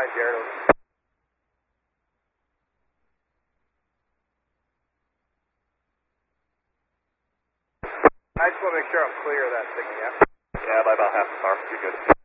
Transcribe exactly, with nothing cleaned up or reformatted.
Jared. I just want to make sure I'm clear of that signal, yeah? Yeah, by about half an hour, you're good.